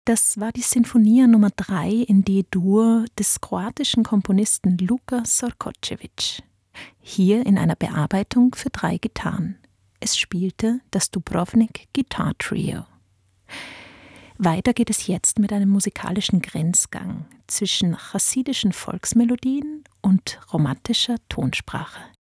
Das war die Sinfonia Nummer 3 in D-Dur des kroatischen Komponisten Luka Sorkočević. Hier in einer Bearbeitung für 3 Gitarren. Es spielte das Dubrovnik Guitar Trio. Weiter geht es jetzt mit einem musikalischen Grenzgang zwischen chassidischen Volksmelodien und romantischer Tonsprache.